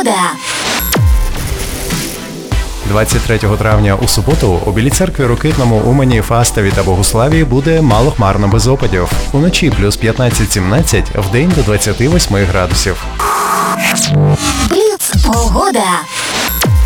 Погода. 23 травня у суботу у Білій церкві, Рокитному, Умані, Фастові та Богуславі буде мало хмарно без опадів. Уночі плюс 15-17, вдень до 28 градусів. Бліц. Погода.